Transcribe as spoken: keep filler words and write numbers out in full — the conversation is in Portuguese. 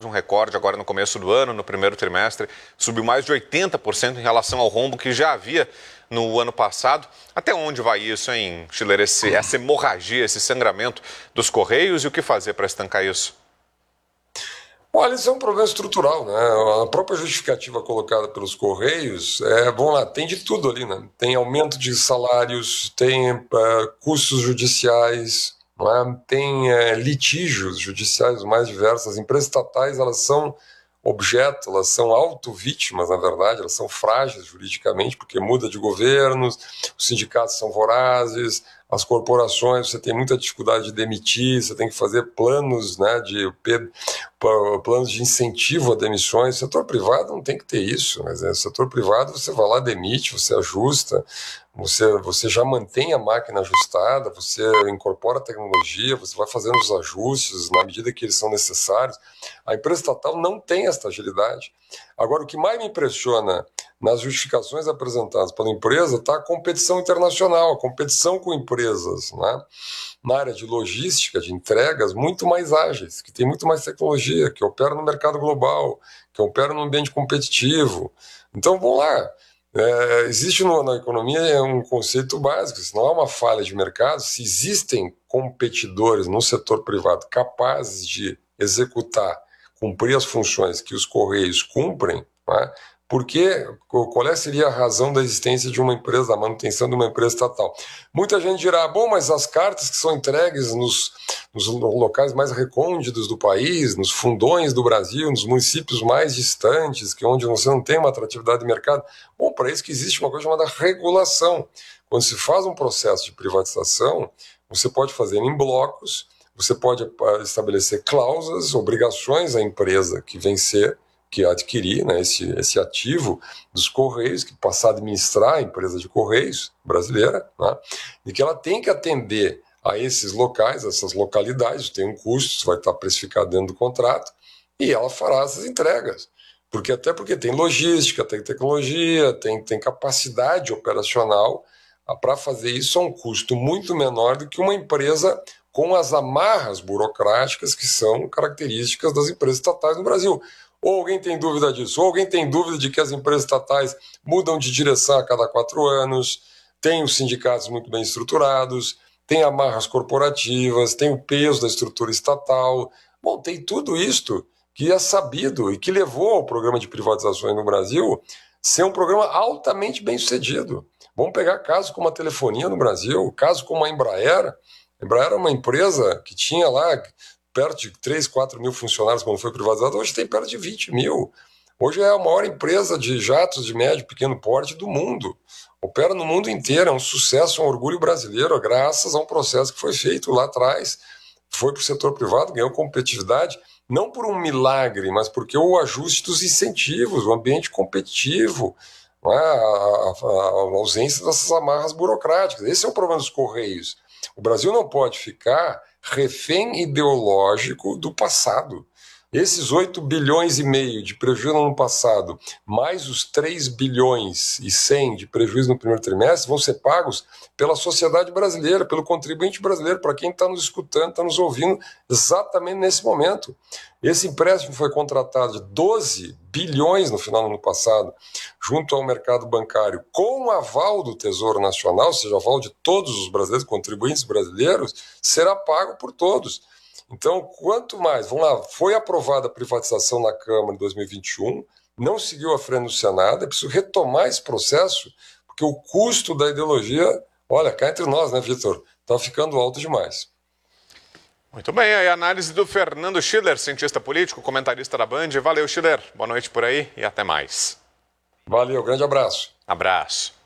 um recorde agora no começo do ano, no primeiro trimestre, subiu mais de oitenta por cento em relação ao rombo que já havia no ano passado. Até onde vai isso, hein, Schiller, esse, essa hemorragia, esse sangramento dos Correios, e o que fazer para estancar isso? Olha, isso é um problema estrutural, né? A própria justificativa colocada pelos Correios, é, vamos lá, tem de tudo ali, né? Tem aumento de salários, tem uh, custos judiciais, né? Tem uh, litígios judiciais mais diversos. As empresas estatais, elas são objeto, elas são auto-vítimas, na verdade, elas são frágeis juridicamente, porque muda de governos, os sindicatos são vorazes, as corporações, você tem muita dificuldade de demitir, você tem que fazer planos, né, de, planos de incentivo a demissões. O setor privado não tem que ter isso, mas no setor privado você vai lá, demite, você ajusta, você, você já mantém a máquina ajustada, você incorpora tecnologia, você vai fazendo os ajustes na medida que eles são necessários. A empresa estatal não tem esta agilidade. Agora, o que mais me impressiona nas justificações apresentadas pela empresa está a competição internacional, a competição com empresas, né, na área de logística, de entregas, muito mais ágeis, que tem muito mais tecnologia, que operam no mercado global, que operam no ambiente competitivo. Então, vamos lá. É, existe no, na economia um conceito básico, se não há uma falha de mercado, se existem competidores no setor privado capazes de executar, cumprir as funções que os Correios cumprem, né, porque, qual é, seria a razão da existência de uma empresa, da manutenção de uma empresa estatal? Muita gente dirá, bom, mas as cartas que são entregues nos, nos locais mais recônditos do país, nos fundões do Brasil, nos municípios mais distantes, que onde você não tem uma atratividade de mercado, bom, para isso que existe uma coisa chamada regulação. Quando se faz um processo de privatização, você pode fazer em blocos, você pode estabelecer cláusulas, obrigações à empresa que vencer, que adquirir, né, esse, esse ativo dos Correios, que passar a administrar a empresa de Correios brasileira, né, e que ela tem que atender a esses locais, essas localidades, tem um custo, isso vai estar precificado dentro do contrato, e ela fará essas entregas. Porque, até porque tem logística, tem tecnologia, tem, tem capacidade operacional para fazer isso a um custo muito menor do que uma empresa com as amarras burocráticas que são características das empresas estatais no Brasil. Ou alguém tem dúvida disso? Ou alguém tem dúvida de que as empresas estatais mudam de direção a cada quatro anos, tem os sindicatos muito bem estruturados, tem amarras corporativas, tem o peso da estrutura estatal. Bom, tem tudo isto que é sabido e que levou ao programa de privatizações no Brasil ser um programa altamente bem sucedido. Vamos pegar casos como a telefonia no Brasil, casos como a Embraer. A Embraer era uma empresa que tinha lá perto de três, quatro mil funcionários quando foi privatizado, hoje tem perto de vinte mil. Hoje é a maior empresa de jatos de médio e pequeno porte do mundo. Opera no mundo inteiro, é um sucesso, um orgulho brasileiro, graças a um processo que foi feito lá atrás. Foi para o setor privado, ganhou competitividade, não por um milagre, mas porque o ajuste dos incentivos, o ambiente competitivo, a, a, a ausência dessas amarras burocráticas. Esse é o problema dos Correios. O Brasil não pode ficar refém ideológico do passado. Esses oito bilhões e meio de prejuízo no ano passado, mais os três bilhões e cem de prejuízo no primeiro trimestre, vão ser pagos pela sociedade brasileira, pelo contribuinte brasileiro, para quem está nos escutando, está nos ouvindo exatamente nesse momento. Esse empréstimo foi contratado de doze bilhões no final do ano passado, junto ao mercado bancário, com o aval do Tesouro Nacional, ou seja, aval de todos os brasileiros, contribuintes brasileiros, será pago por todos. Então, quanto mais, vamos lá, foi aprovada a privatização na Câmara em dois mil e vinte e um, não seguiu a frente no Senado, é preciso retomar esse processo, porque o custo da ideologia, olha, cá entre nós, né, Vitor, está ficando alto demais. Muito bem, aí a análise do Fernando Schiller, cientista político, comentarista da Band. Valeu, Schiller, boa noite por aí e até mais. Valeu, grande abraço. Abraço.